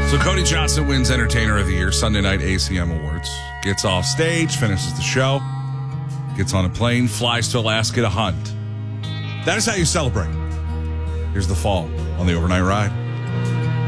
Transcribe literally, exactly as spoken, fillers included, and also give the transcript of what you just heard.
So Cody Johnson wins Entertainer of the Year, Sunday Night A C M Awards. Gets off stage, finishes the show, gets on a plane, flies to Alaska to hunt. That is how you celebrate. Here's the fall on the Overnight Ride.